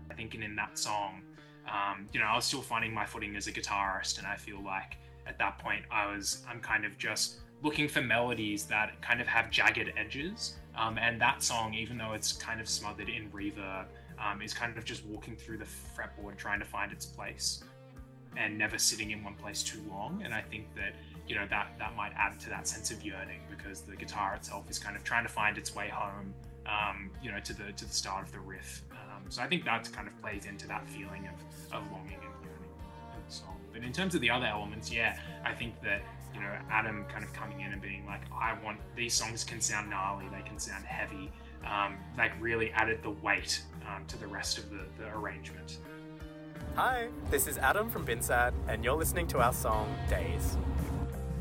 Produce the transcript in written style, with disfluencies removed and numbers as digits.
I think in that song, I was still finding my footing as a guitarist, and I feel like at that point I'm kind of just looking for melodies that kind of have jagged edges. And that song, even though it's kind of smothered in reverb, is kind of just walking through the fretboard trying to find its place and never sitting in one place too long. And I think that that might add to that sense of yearning, because the guitar itself is kind of trying to find its way home, to the start of the riff. So I think that kind of plays into that feeling of longing and yearning in the song. But in terms of the other elements, yeah, I think that Adam kind of coming in and being like, I want these songs can sound gnarly, they can sound heavy, like really added the weight to the rest of the arrangement. Hi, this is Adam from Binsad, and you're listening to our song Days.